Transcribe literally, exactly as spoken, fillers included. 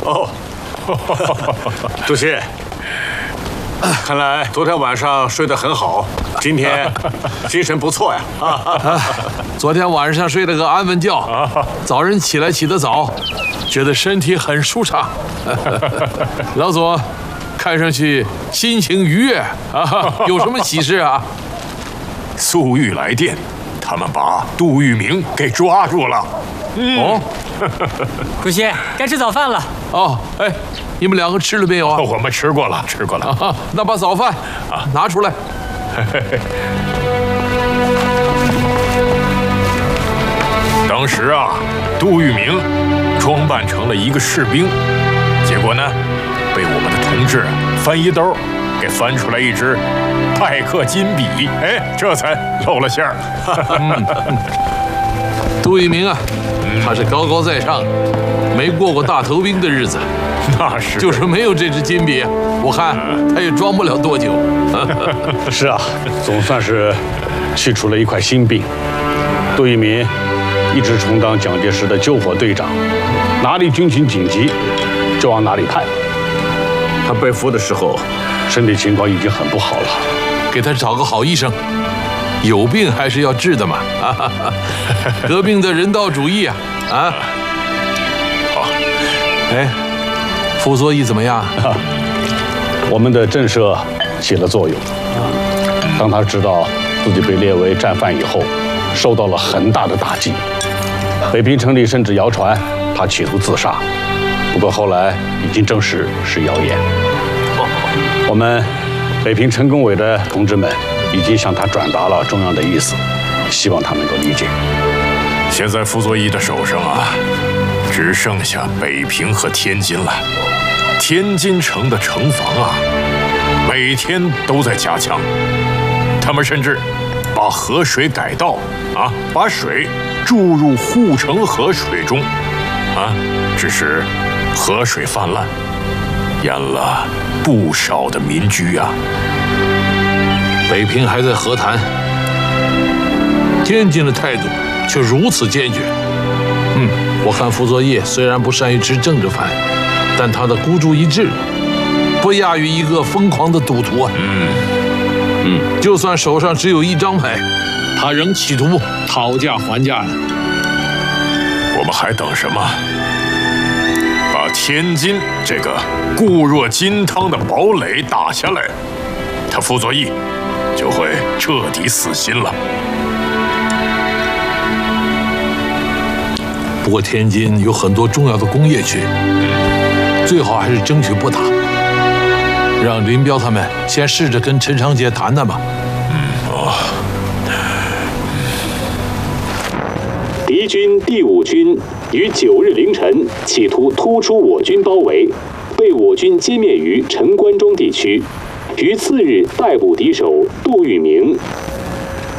哦，主席，看来昨天晚上睡得很好，今天精神不错呀。啊， 昨天晚上睡了个安稳觉，早晨起来起得早，觉得身体很舒畅。老左，看上去心情愉悦啊，有什么喜事啊？ 粟裕来电，他们把杜聿明给抓住了。 嗯、哦， 主席，该吃早饭了。 哦，哎，你们两个吃了没有啊？ 我们吃过了，吃过了。 啊、那把早饭啊拿出来。 当时啊，杜聿明装扮成了一个士兵，结果呢，被我们的同志翻衣兜给翻出来一支派克金笔，哎，这才露了馅儿。 杜聿明啊，他是高高在上，没过过大头兵的日子， 那是， 就是没有这支金笔，我看他也装不了多久。 是啊，总算是去除了一块心病。杜聿明一直充当蒋介石的救火队长，哪里军情紧急就往哪里派。 他被俘的时候， 身体情况已经很不好了， 给他找个好医生。有病还是要治的嘛！啊，得病的人道主义啊！啊， 好， 哎，傅作义怎么样？ 啊、我们的震慑起了作用。当他知道自己被列为战犯以后，受到了很大的打击。北平城里甚至谣传他企图自杀，不过后来已经证实是谣言。我们北平城工委的同志们已经向他转达了中央的意思，希望他能够理解。 现在傅作义的手上啊，只剩下北平和天津了。天津城的城防啊，每天都在加强，他们甚至把河水改道啊，把水注入护城河水中，啊，致使河水泛滥，淹了不少的民居啊。 北平还在和谈，天津的态度却如此坚决。嗯，我看傅作义虽然不善于吃政治饭，但他的孤注一掷不亚于一个疯狂的赌徒啊。 嗯嗯，就算手上只有一张牌，他仍企图讨价还价呢。 我们还等什么？把天津这个固若金汤的堡垒打下来，他傅作义就会彻底死心了。 不过天津有很多重要的工业区，最好还是争取不打，让林彪他们先试着跟陈长捷谈谈吧。 嗯哦。 敌军第五军于九日凌晨企图突出我军包围，被我军歼灭于陈关中地区。于次日逮捕敌手杜聿明，